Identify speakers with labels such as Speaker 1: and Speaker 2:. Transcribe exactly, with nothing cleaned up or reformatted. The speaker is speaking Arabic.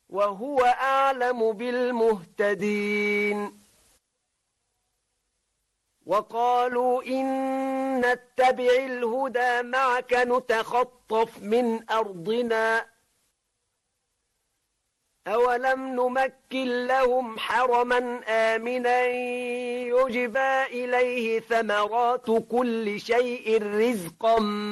Speaker 1: وهو أعلم بالمهتدين وقالوا إن نتبع الهدى معك نتخطف من أرضنا أولم نمكن لهم حرما آمنا يجبى إليه ثمرات كل شيء رزقا